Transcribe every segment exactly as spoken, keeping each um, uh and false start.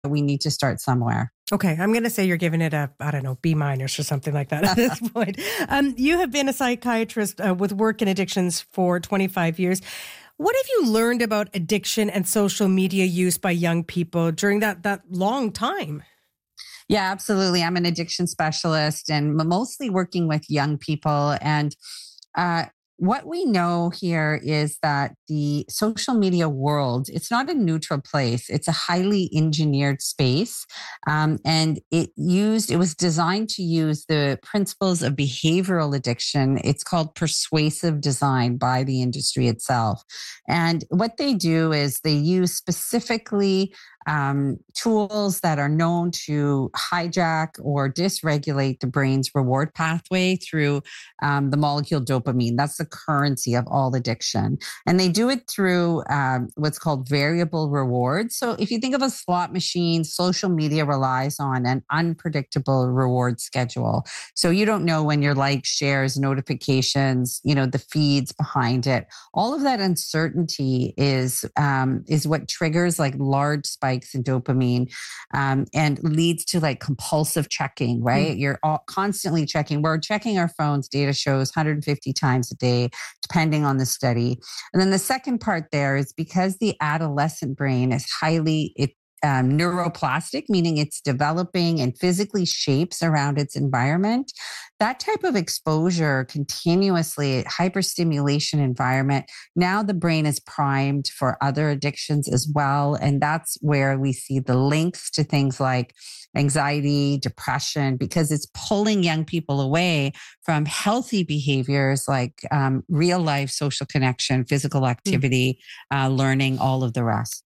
we need to start somewhere. Okay, I'm going to say you're giving it a, I don't know, B minus or something like that at this point. Um, you have been a psychiatrist uh, with work in addictions for twenty-five years. What have you learned about addiction and social media use by young people during that that long time? Yeah, absolutely. I'm an addiction specialist and mostly working with young people. And uh, what we know here is that the social media world, it's not a neutral place. It's a highly engineered space. Um, and it used, it was designed to use the principles of behavioral addiction. It's called persuasive design by the industry itself. And what they do is they use specifically Um, tools that are known to hijack or dysregulate the brain's reward pathway through um, the molecule dopamine. That's the currency of all addiction. And they do it through um, what's called variable rewards. So if you think of a slot machine, social media relies on an unpredictable reward schedule. So you don't know when your likes, shares, notifications, you know, the feeds behind it. All of that uncertainty is, um, is what triggers like large spikes in dopamine um, and leads to like compulsive checking, right? Mm. You're all constantly checking. We're checking our phones, data shows one hundred fifty times a day, depending on the study. And then the second part there is because the adolescent brain is highly, it Um, neuroplastic, meaning it's developing and physically shapes around its environment. That type of exposure continuously, hyperstimulation environment, now the brain is primed for other addictions as well. And that's where we see the links to things like anxiety, depression, because it's pulling young people away from healthy behaviors like um, real life social connection, physical activity, uh, learning, all of the rest.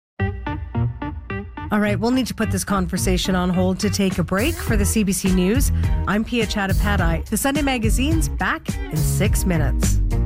All right, we'll need to put this conversation on hold to take a break. For the C B C News, I'm Pia Chattopadhyay. The Sunday Magazine's back in six minutes.